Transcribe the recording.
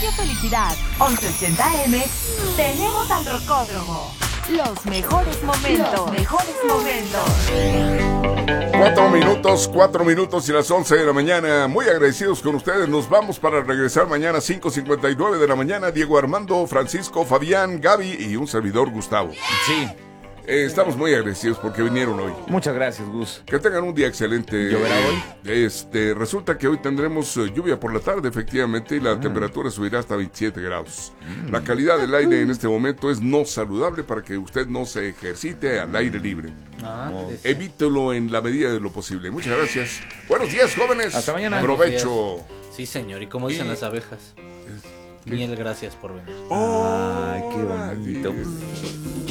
Radio Felicidad 1180M, tenemos al Rocódromo. Los mejores momentos. Los mejores momentos. 4 minutos y las 11 de la mañana. Muy agradecidos con ustedes. Nos vamos para regresar mañana 5:59 de la mañana. Diego Armando, Francisco, Fabián, Gaby y un servidor, Gustavo. Sí. Estamos muy agradecidos porque vinieron hoy. Muchas gracias, Gus. Que tengan un día excelente. ¿Lloverá hoy? Resulta que hoy tendremos lluvia por la tarde, efectivamente, y la temperatura subirá hasta 27 grados. La calidad del aire en este momento es no saludable para que usted no se ejercite al aire libre. Evítelo en la medida de lo posible. Muchas gracias. Buenos días, jóvenes. Hasta mañana. Provecho. Sí, señor. Y como dicen las abejas, mil gracias por venir. Ay, qué bonito.